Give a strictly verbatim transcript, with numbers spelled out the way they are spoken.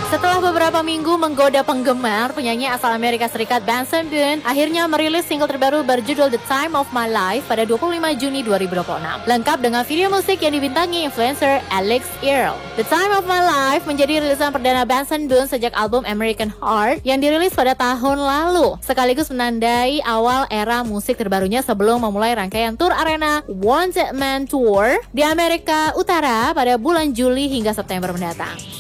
Setelah beberapa minggu menggoda penggemar, penyanyi asal Amerika Serikat Benson Boone akhirnya merilis single terbaru berjudul The Time of My Life pada dua puluh lima Juni dua ribu dua puluh enam. Lengkap dengan video musik yang dibintangi influencer Alex Earle. The Time of My Life menjadi rilisan perdana Benson Boone sejak album American Heart yang dirilis pada tahun lalu, sekaligus menandai awal era musik terbarunya sebelum memulai rangkaian tur arena Wanted Man Tour di Amerika Utara pada bulan Juli hingga September mendatang.